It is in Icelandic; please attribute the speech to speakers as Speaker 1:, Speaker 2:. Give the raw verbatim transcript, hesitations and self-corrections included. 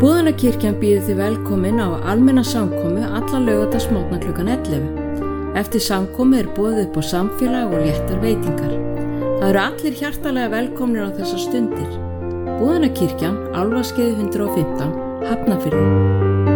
Speaker 1: Búðanakirkjan býður þið velkomin á almenna samkomu alla laugardagsmorgna klukkan ellefu. Eftir samkomu er boðið upp á samfélag og léttar veitingar. Það eru allir hjartalega velkomnir á þessar stundir. Búðanakirkjan, Álfaskeiði hundrað og fimmtán, Hafnarfirði.